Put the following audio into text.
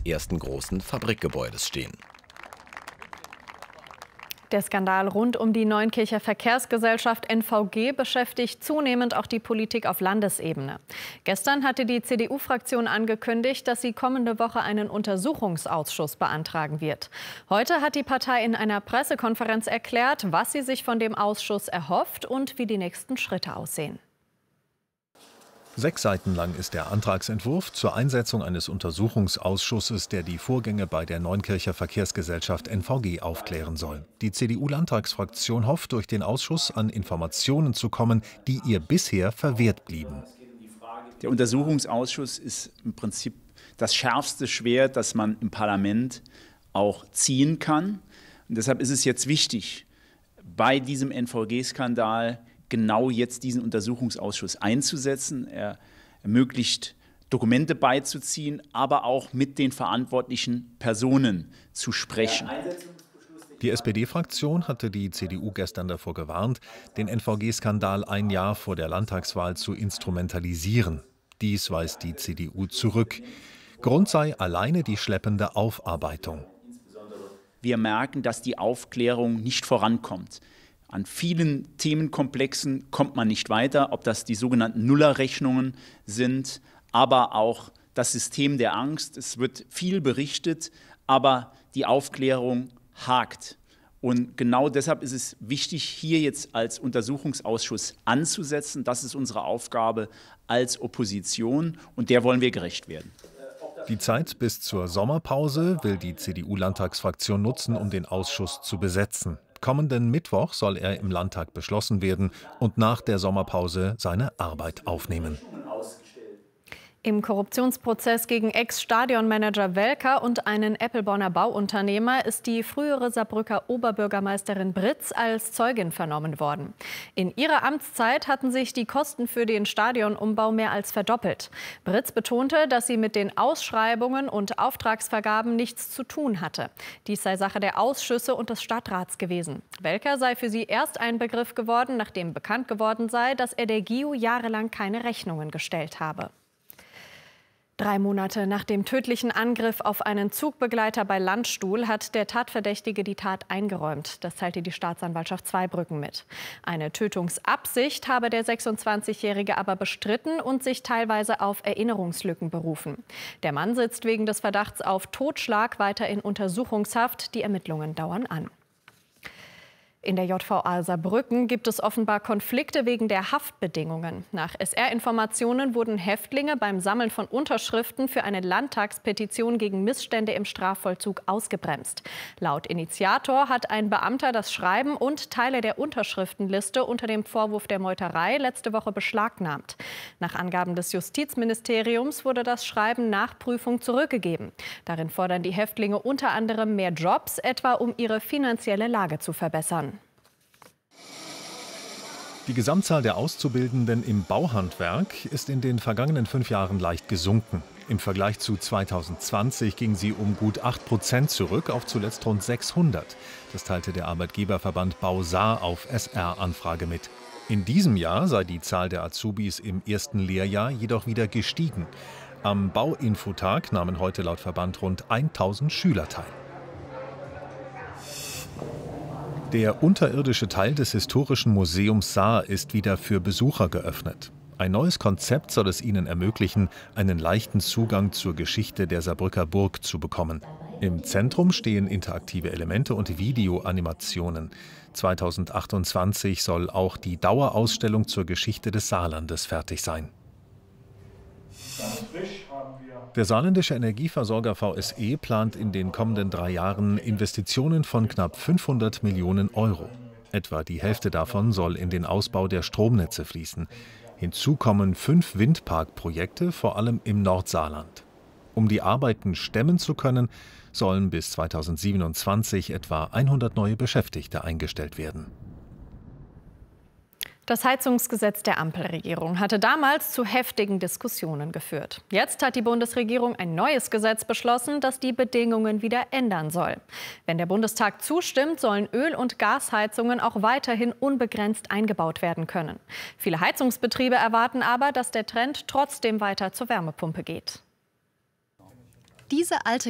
ersten großen Fabrikgebäudes stehen. Der Skandal rund um die Neunkircher Verkehrsgesellschaft NVG beschäftigt zunehmend auch die Politik auf Landesebene. Gestern hatte die CDU-Fraktion angekündigt, dass sie kommende Woche einen Untersuchungsausschuss beantragen wird. Heute hat die Partei in einer Pressekonferenz erklärt, was sie sich von dem Ausschuss erhofft und wie die nächsten Schritte aussehen. 6 Seiten lang ist der Antragsentwurf zur Einsetzung eines Untersuchungsausschusses, der die Vorgänge bei der Neunkircher Verkehrsgesellschaft NVG aufklären soll. Die CDU-Landtagsfraktion hofft, durch den Ausschuss an Informationen zu kommen, die ihr bisher verwehrt blieben. Der Untersuchungsausschuss ist im Prinzip das schärfste Schwert, das man im Parlament auch ziehen kann. Und deshalb ist es jetzt wichtig, bei diesem NVG-Skandal genau jetzt diesen Untersuchungsausschuss einzusetzen. Er ermöglicht, Dokumente beizuziehen, aber auch mit den verantwortlichen Personen zu sprechen. Die SPD-Fraktion hatte die CDU gestern davor gewarnt, den NVG-Skandal ein Jahr vor der Landtagswahl zu instrumentalisieren. Dies weist die CDU zurück. Grund sei alleine die schleppende Aufarbeitung. Wir merken, dass die Aufklärung nicht vorankommt. An vielen Themenkomplexen kommt man nicht weiter, ob das die sogenannten Nullerrechnungen sind, aber auch das System der Angst. Es wird viel berichtet, aber die Aufklärung hakt. Und genau deshalb ist es wichtig, hier jetzt als Untersuchungsausschuss anzusetzen. Das ist unsere Aufgabe als Opposition und der wollen wir gerecht werden. Die Zeit bis zur Sommerpause will die CDU-Landtagsfraktion nutzen, um den Ausschuss zu besetzen. Kommenden Mittwoch soll er im Landtag beschlossen werden und nach der Sommerpause seine Arbeit aufnehmen. Im Korruptionsprozess gegen Ex-Stadionmanager Welker und einen Eppelborner Bauunternehmer ist die frühere Saarbrücker Oberbürgermeisterin Britz als Zeugin vernommen worden. In ihrer Amtszeit hatten sich die Kosten für den Stadionumbau mehr als verdoppelt. Britz betonte, dass sie mit den Ausschreibungen und Auftragsvergaben nichts zu tun hatte. Dies sei Sache der Ausschüsse und des Stadtrats gewesen. Welker sei für sie erst ein Begriff geworden, nachdem bekannt geworden sei, dass er der GIU jahrelang keine Rechnungen gestellt habe. 3 Monate nach dem tödlichen Angriff auf einen Zugbegleiter bei Landstuhl hat der Tatverdächtige die Tat eingeräumt. Das teilte die Staatsanwaltschaft Zweibrücken mit. Eine Tötungsabsicht habe der 26-Jährige aber bestritten und sich teilweise auf Erinnerungslücken berufen. Der Mann sitzt wegen des Verdachts auf Totschlag weiter in Untersuchungshaft. Die Ermittlungen dauern an. In der JVA Saarbrücken gibt es offenbar Konflikte wegen der Haftbedingungen. Nach SR-Informationen wurden Häftlinge beim Sammeln von Unterschriften für eine Landtagspetition gegen Missstände im Strafvollzug ausgebremst. Laut Initiator hat ein Beamter das Schreiben und Teile der Unterschriftenliste unter dem Vorwurf der Meuterei letzte Woche beschlagnahmt. Nach Angaben des Justizministeriums wurde das Schreiben nach Prüfung zurückgegeben. Darin fordern die Häftlinge unter anderem mehr Jobs, etwa um ihre finanzielle Lage zu verbessern. Die Gesamtzahl der Auszubildenden im Bauhandwerk ist in den vergangenen 5 Jahren leicht gesunken. Im Vergleich zu 2020 ging sie um gut 8% zurück auf zuletzt rund 600. Das teilte der Arbeitgeberverband BauSaar auf SR-Anfrage mit. In diesem Jahr sei die Zahl der Azubis im ersten Lehrjahr jedoch wieder gestiegen. Am Bauinfotag nahmen heute laut Verband rund 1000 Schüler teil. Der unterirdische Teil des Historischen Museums Saar ist wieder für Besucher geöffnet. Ein neues Konzept soll es ihnen ermöglichen, einen leichten Zugang zur Geschichte der Saarbrücker Burg zu bekommen. Im Zentrum stehen interaktive Elemente und Videoanimationen. 2028 soll auch die Dauerausstellung zur Geschichte des Saarlandes fertig sein. Der saarländische Energieversorger VSE plant in den kommenden 3 Jahren Investitionen von knapp 500 Millionen Euro. Etwa die Hälfte davon soll in den Ausbau der Stromnetze fließen. Hinzu kommen 5 Windparkprojekte, vor allem im Nordsaarland. Um die Arbeiten stemmen zu können, sollen bis 2027 etwa 100 neue Beschäftigte eingestellt werden. Das Heizungsgesetz der Ampelregierung hatte damals zu heftigen Diskussionen geführt. Jetzt hat die Bundesregierung ein neues Gesetz beschlossen, das die Bedingungen wieder ändern soll. Wenn der Bundestag zustimmt, sollen Öl- und Gasheizungen auch weiterhin unbegrenzt eingebaut werden können. Viele Heizungsbetriebe erwarten aber, dass der Trend trotzdem weiter zur Wärmepumpe geht. Diese alte